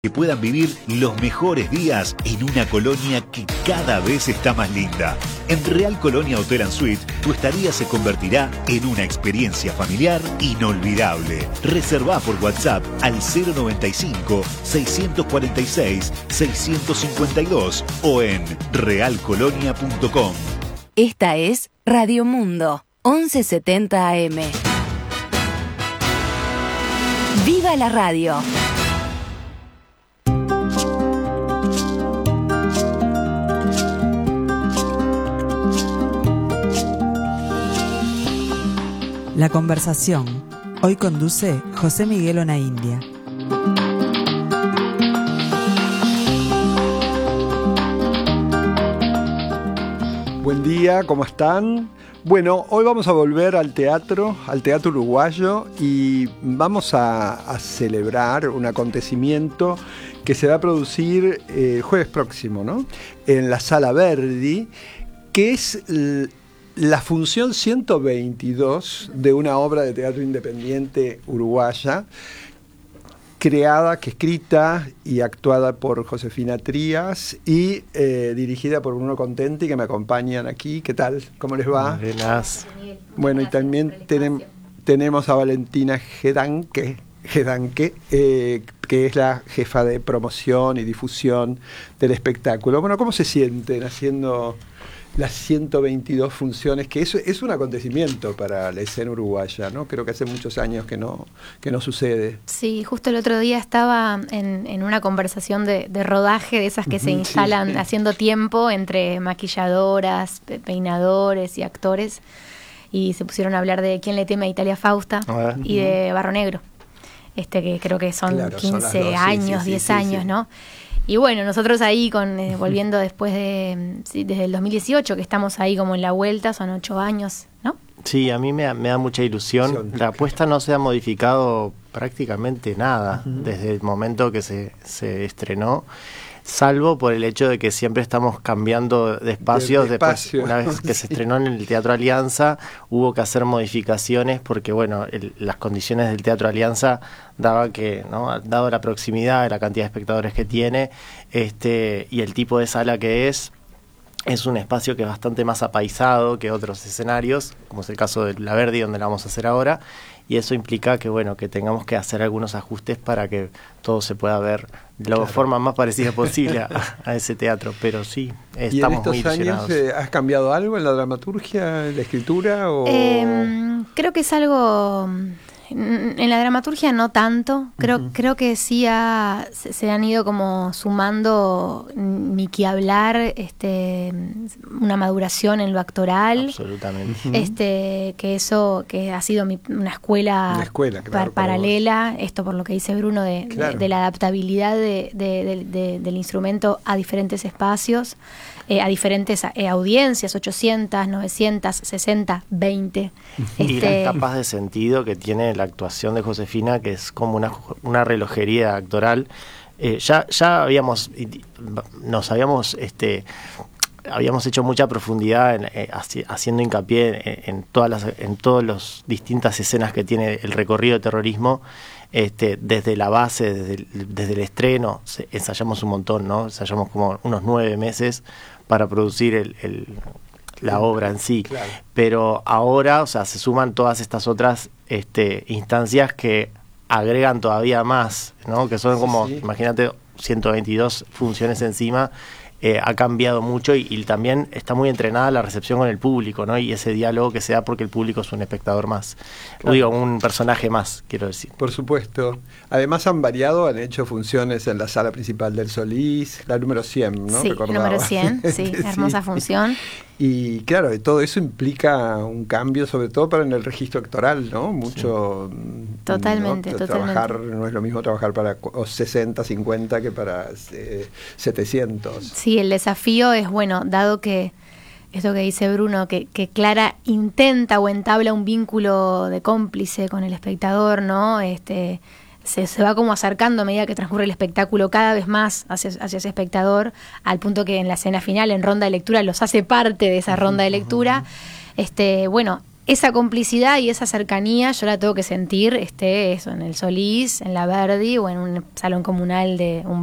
que puedan vivir los mejores días en una colonia que cada vez está más linda. En Real Colonia Hotel & Suite, tu estadía se convertirá en una experiencia familiar inolvidable. Reservá por WhatsApp al 095-646-652 o en realcolonia.com. Esta es Radio Mundo, 1170 AM. ¡Viva la radio! La conversación. Hoy conduce José Miguel Onaindia. Buen día, ¿cómo están? Bueno, hoy vamos a volver al teatro uruguayo, y vamos a celebrar un acontecimiento que se va a producir el jueves próximo, ¿no? En la Sala Verdi, que es la función 122 de una obra de teatro independiente uruguaya, escrita y actuada por Josefina Trías y dirigida por Bruno Contenti, que me acompañan aquí. ¿Qué tal? ¿Cómo les va? Buenas. Bueno, y también tenemos a Valentina Gedanque, que es la jefa de promoción y difusión del espectáculo. Bueno, ¿cómo se sienten haciendo las 122 funciones? Que eso es un acontecimiento para la escena uruguaya, ¿no? Creo que hace muchos años que no sucede. Sí, justo el otro día estaba en una conversación de rodaje, de esas que se instalan haciendo tiempo entre maquilladoras, peinadores y actores, y se pusieron a hablar de Quién le teme a Italia Fausta y de Barro Negro, que creo que son 15 años, 10 años, ¿no? Y bueno, nosotros ahí volviendo después desde el 2018, que estamos ahí como en la vuelta, son 8 años, ¿no? Sí, a mí me da mucha ilusión. La apuesta no se ha modificado prácticamente nada desde el momento que se estrenó, salvo por el hecho de que siempre estamos cambiando de espacios. Después, una vez que se estrenó en el Teatro Alianza, hubo que hacer modificaciones porque, bueno, las condiciones del Teatro Alianza daban que, ¿no?, dado la proximidad, la cantidad de espectadores que tiene, y el tipo de sala que es un espacio que es bastante más apaisado que otros escenarios, como es el caso de la Verdi, donde la vamos a hacer ahora, y eso implica que, bueno, que tengamos que hacer algunos ajustes para que todo se pueda ver de la forma más parecida posible a ese teatro, pero sí, estamos muy ilusionados. ¿Y en estos años has cambiado algo en la dramaturgia, en la escritura? O... creo que es algo... En la dramaturgia no tanto, creo que sí se han ido como sumando, ni que hablar, una maduración en lo actoral. Absolutamente. Que ha sido una escuela paralela, esto por lo que dice Bruno de la adaptabilidad del instrumento a diferentes espacios, a diferentes audiencias, 800, 900, 60, 20. Y las capas de sentido que tiene la actuación de Josefina, que es como una relojería actoral. Ya habíamos hecho mucha profundidad haciendo hincapié en todas las distintas escenas que tiene el recorrido de terrorismo, desde la base, desde el estreno. Ensayamos un montón, ¿no? Ensayamos como unos 9 meses para producir la obra en sí. Claro. Pero ahora, se suman todas estas otras instancias que agregan todavía más, ¿no? Que son como, imagínate, 122 funciones encima. Ha cambiado mucho y también está muy entrenada la recepción con el público, ¿no? Y ese diálogo que se da porque el público es un espectador más. Claro. Digo, un personaje más, quiero decir. Por supuesto. Además han hecho funciones en la sala principal del Solís, la número 100, ¿no? Sí, número 100, sí, hermosa función. Y claro, todo eso implica un cambio, sobre todo para en el registro actoral, ¿no? Mucho. Totalmente, totalmente. No es lo mismo trabajar para 60, 50 que para 700. Sí, el desafío es, bueno, dado que esto que dice Bruno, que Clara intenta o entabla un vínculo de cómplice con el espectador, ¿no? Se va como acercando a medida que transcurre el espectáculo cada vez más hacia ese espectador, al punto que en la escena final, en ronda de lectura, los hace parte de esa ronda de lectura. Bueno, esa complicidad y esa cercanía yo la tengo que sentir, eso, en el Solís, en la Verdi o en un salón comunal de un